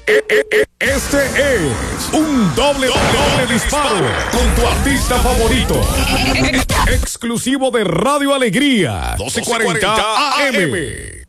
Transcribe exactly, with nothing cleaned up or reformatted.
Este es un doble, doble disparo con tu artista favorito. Exclusivo de Radio Alegría, doce cuarenta A M.